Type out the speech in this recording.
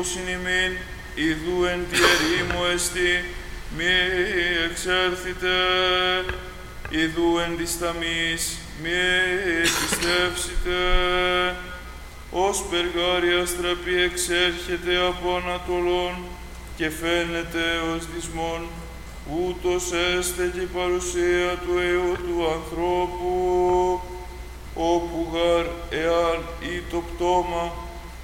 συνημήν, ιδού εν τη ερήμου εστι, μη εξέρθητε, ιδού εν της ταμής, μη επιστεύσετε, ως περγάρια στραπή εξέρχεται από Ανατολών και φαίνεται ως δυσμόν, ούτως έστε και η παρουσία του Υιού του ανθρώπου, όπου γαρ εάν ή το πτώμα